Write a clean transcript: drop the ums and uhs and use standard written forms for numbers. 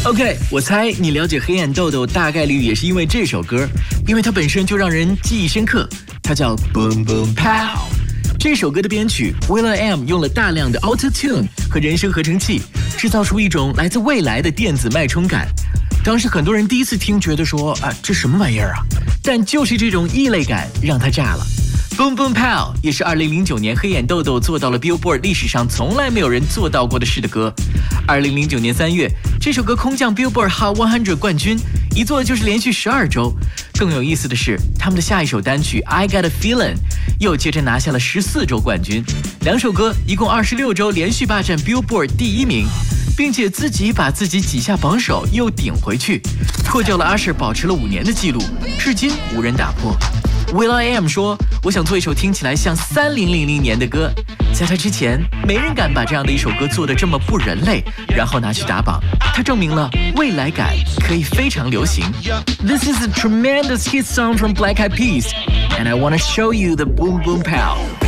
OK， 我猜你了解黑眼豆豆大概率也是因为这首歌，因为它本身就让人记忆深刻，它叫 Boom Boom Pow。这首歌的编曲 will.i.am 用了大量的 Auto-Tune 和人声合成器，制造出一种来自未来的电子脉冲感。当时很多人第一次听觉得说这什么玩意儿啊，但就是这种异类感让它炸了。Boom Boom Pow 也是2009年黑眼豆豆做到了 Billboard 历史上从来没有人做到过的事的歌。2009年3月，这首歌空降 Billboard Hot 100冠军，一做就是连续12周。更有意思的是，他们的下一首单曲 I Got a Feeling 又接着拿下了14周冠军。两首歌一共26周连续霸占 Billboard 第1名，并且自己把自己挤下榜首又顶回去，破掉了 Usher 保持了5年的记录，至今无人打破。will.i.am 说，我想做一首听起来像3000年的歌，在他之前没人敢把这样的一首歌做得这么不人类，然后拿去打榜。他证明了未来感可以非常流行。 This is a tremendous hit song from Black Eyed Peas and I want to show you the Boom Boom Pow.